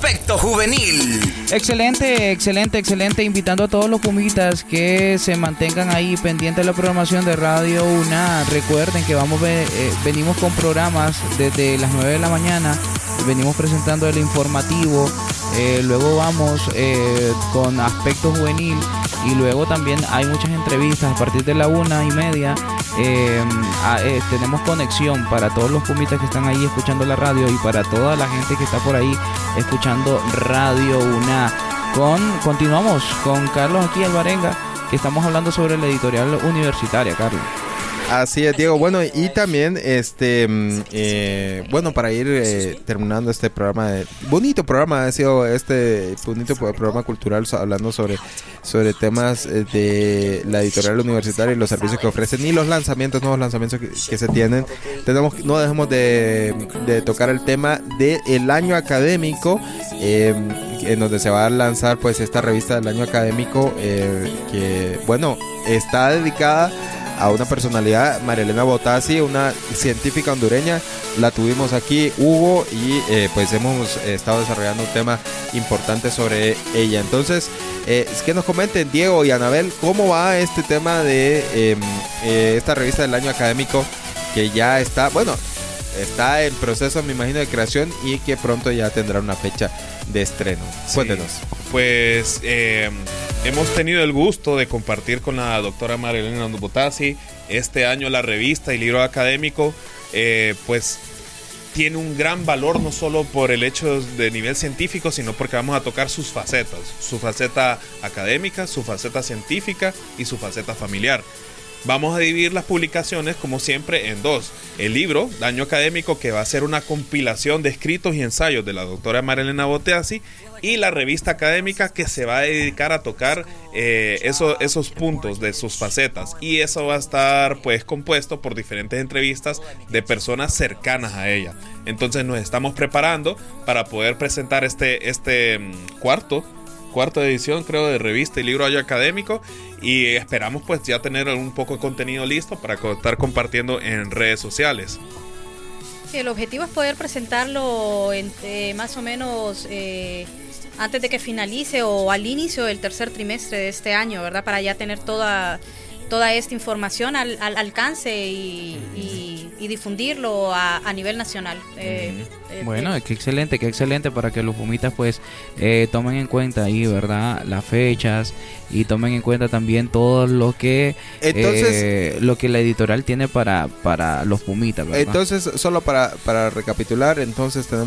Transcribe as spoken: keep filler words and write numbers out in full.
Aspecto Juvenil. Excelente, excelente, excelente. Invitando a todos los pumitas que se mantengan ahí pendientes de la programación de Radio UNA. Recuerden que vamos eh, venimos con programas desde las nueve de la mañana. Venimos presentando el informativo. Eh, luego vamos eh, con Aspecto Juvenil. Y luego también hay muchas entrevistas a partir de la una y media. Eh, a, eh, tenemos conexión para todos los pumitas que están ahí escuchando la radio y para toda la gente que está por ahí escuchando Radio UNA. Con, continuamos con Carlos aquí Alvarenga, que estamos hablando sobre la editorial universitaria, Carlos. Así es, Diego. Bueno, y también, este, eh, bueno, para ir eh, terminando este programa, de, bonito programa, ha sido este bonito programa cultural hablando sobre, sobre temas de la editorial universitaria y los servicios que ofrecen y los lanzamientos, nuevos lanzamientos que, que se tienen. Tenemos, no dejemos de, de tocar el tema del año académico, eh, en donde se va a lanzar pues esta revista del año académico, eh, que, bueno, está dedicada a una personalidad, María Elena Botassi, una científica hondureña. La tuvimos aquí, Hugo, y eh, pues hemos eh, estado desarrollando un tema importante sobre ella. Entonces, eh, que nos comenten, Diego y Anabel, cómo va este tema de eh, eh, esta revista del año académico, que ya está, bueno, está en proceso, me imagino, de creación y que pronto ya tendrá una fecha de estreno. Sí. Cuéntenos. Pues eh, hemos tenido el gusto de compartir con la doctora María Elena Botassi este año la revista y libro académico, eh, pues tiene un gran valor no solo por el hecho de nivel científico, sino porque vamos a tocar sus facetas, su faceta académica, su faceta científica y su faceta familiar. Vamos a dividir las publicaciones, como siempre, en dos. El libro, Año Académico, que va a ser una compilación de escritos y ensayos de la doctora María Elena Botassi, y la revista académica, que se va a dedicar a tocar eh, eso, esos puntos de sus facetas. Y eso va a estar pues compuesto por diferentes entrevistas de personas cercanas a ella. Entonces nos estamos preparando para poder presentar este, este um, cuarto cuarta edición, creo, de revista y libro Año Académico, y esperamos pues ya tener un poco de contenido listo para estar compartiendo en redes sociales. Sí, el objetivo es poder presentarlo en, eh, más o menos eh, antes de que finalice o al inicio del tercer trimestre de este año, ¿verdad? Para ya tener toda toda esta información al, al alcance y, y, y difundirlo a, a nivel nacional. Eh, eh, bueno, eh, qué excelente, qué excelente para que los pumitas pues eh, tomen en cuenta ahí, ¿verdad? Las fechas y tomen en cuenta también todo lo que entonces, eh, lo que la editorial tiene para, para los pumitas, ¿verdad? Entonces, solo para, para recapitular, entonces tenemos